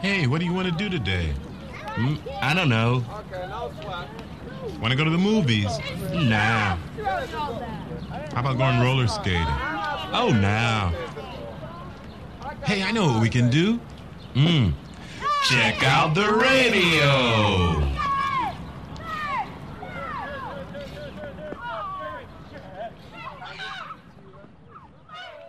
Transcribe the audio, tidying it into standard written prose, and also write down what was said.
Hey, what do you want to do today? I don't know. Want to go to the movies? Nah. How about going roller skating? Oh, nah. Hey, I know what we can do. Check out the radio.